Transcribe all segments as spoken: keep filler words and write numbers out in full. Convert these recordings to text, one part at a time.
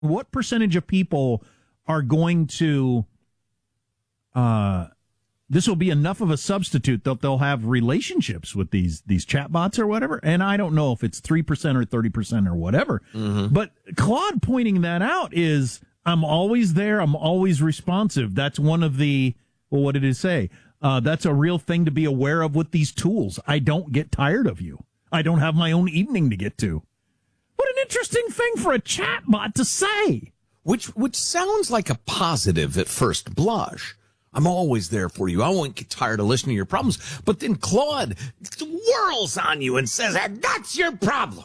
What percentage of people are going to, uh, this will be enough of a substitute that they'll have relationships with these, these chatbots or whatever. And I don't know if it's three percent or thirty percent or whatever. Mm-hmm. But Claude pointing that out is, I'm always there. I'm always responsive. That's one of the, well, what did it say? Uh, that's a real thing to be aware of with these tools. I don't get tired of you. I don't have my own evening to get to. What an interesting thing for a chatbot to say. Which which sounds like a positive at first blush. I'm always there for you. I won't get tired of listening to your problems. But then Claude whirls on you and says, that's your problem.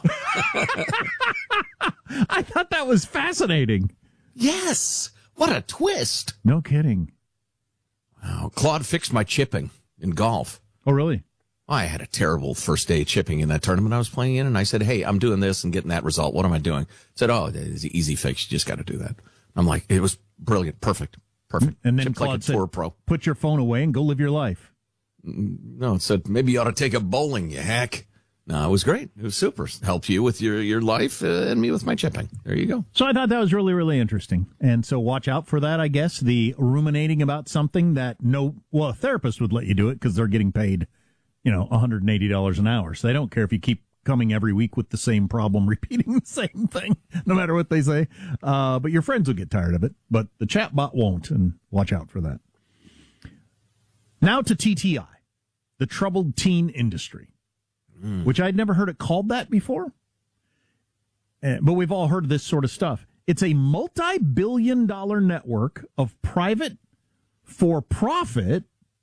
I thought that was fascinating. Yes. What a twist. No kidding. Oh, Claude fixed my chipping in golf. Oh, really? I had a terrible first day chipping in that tournament I was playing in, and I said, hey, I'm doing this and getting that result. What am I doing? He said, oh, it's an easy fix. You just got to do that. I'm like, it was brilliant. Perfect. Perfect. And then Chipped Claude like a said, tour pro. Put your phone away and go live your life. No, it said, maybe you ought to take up bowling, you hack. No, it was great. It was super. Helped you with your, your life uh, and me with my chipping. There you go. So I thought that was really, really interesting. And so watch out for that, I guess, the ruminating about something that no, well, a therapist would let you do it because they're getting paid, you know, one hundred eighty dollars an hour. So they don't care if you keep coming every week with the same problem, repeating the same thing, no matter what they say. Uh, but your friends will get tired of it, but the chatbot won't, and watch out for that. Now to T T I, the troubled teen industry. Mm. Which I'd never heard it called that before. Uh, but we've all heard of this sort of stuff. It's a multi-billion dollar network of private, for-profit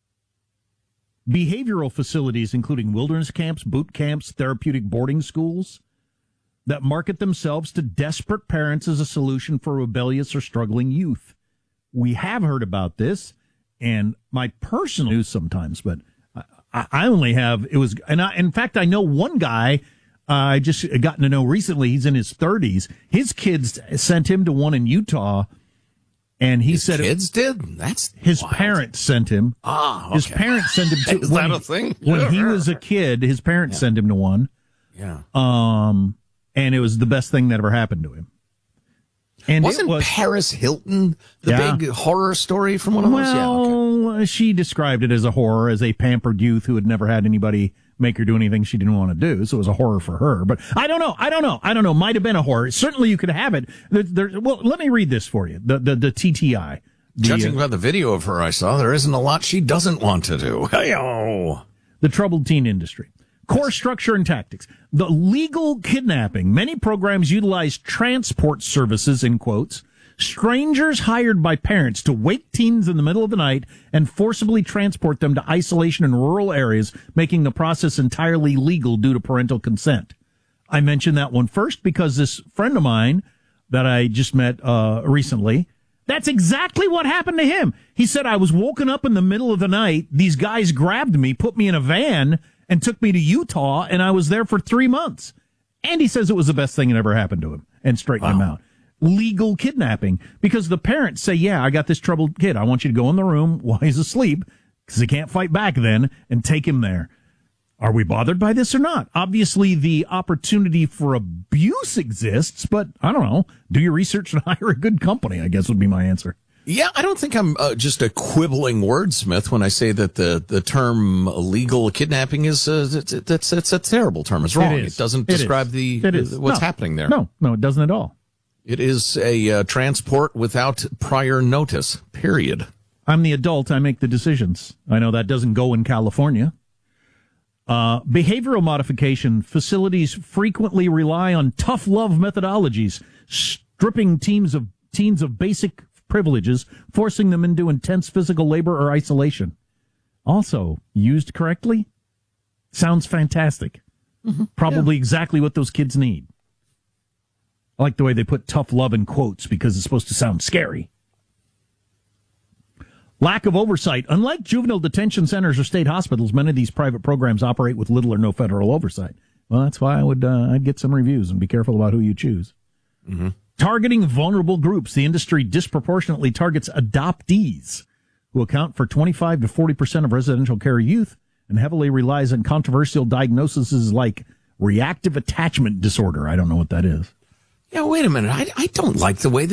behavioral facilities, including wilderness camps, boot camps, therapeutic boarding schools, that market themselves to desperate parents as a solution for rebellious or struggling youth. We have heard about this, and my personal news sometimes, but I only have, it was, and I, in fact, I know one guy uh, I just gotten to know recently. He's in his thirties. His kids sent him to one in Utah, and he his said kids it, did. That's his wild. parents sent him. Ah, okay. His parents sent him to. Is when that a he, thing? When he was a kid, his parents yeah. sent him to one. Yeah. Um, and it was the best thing that ever happened to him. And Wasn't it was, Paris Hilton the yeah. big horror story from one of well, those? Yeah, okay. She described it as a horror, as a pampered youth who had never had anybody make her do anything she didn't want to do. So it was a horror for her. But I don't know. I don't know. I don't know. Might have been a horror. Certainly you could have it. There, there, well, let me read this for you. The the, the T T I. The, Judging uh, by the video of her I saw, there isn't a lot she doesn't want to do. Hey-o. The troubled teen industry. Core structure and tactics. The legal kidnapping. Many programs utilize transport services, in quotes, strangers hired by parents to wake teens in the middle of the night and forcibly transport them to isolation in rural areas, making the process entirely legal due to parental consent. I mentioned that one first because this friend of mine that I just met uh recently, that's exactly what happened to him. He said, I was woken up in the middle of the night. These guys grabbed me, put me in a van, and took me to Utah, and I was there for three months. And he says it was the best thing that ever happened to him, and straightened wow. him out. Legal kidnapping, because the parents say, yeah, I got this troubled kid. I want you to go in the room while he's asleep, because he can't fight back then, and take him there. Are we bothered by this or not? Obviously, the opportunity for abuse exists, but I don't know. Do your research and hire a good company, I guess would be my answer. Yeah, I don't think I'm uh, just a quibbling wordsmith when I say that the, the term legal kidnapping is uh, it's, it's, it's a terrible term. It's wrong. It, is. it doesn't it describe is. the it is. what's no. happening there. No, no, it doesn't at all. It is a uh, transport without prior notice, period. I'm the adult. I make the decisions. I know that doesn't go in California. Uh, behavioral modification facilities frequently rely on tough love methodologies, stripping teams of teens of basic privileges, forcing them into intense physical labor or isolation. Also, used correctly, sounds fantastic. Mm-hmm. Probably yeah. exactly what those kids need. I like the way they put tough love in quotes because it's supposed to sound scary. Lack of oversight. Unlike juvenile detention centers or state hospitals, many of these private programs operate with little or no federal oversight. Well, that's why I would uh, I'd get some reviews and be careful about who you choose. Mm-hmm. Targeting vulnerable groups. The industry disproportionately targets adoptees, who account for twenty-five to forty percent of residential care youth and heavily relies on controversial diagnoses like reactive attachment disorder. I don't know what that is. Yeah, wait a minute. I, I don't like the way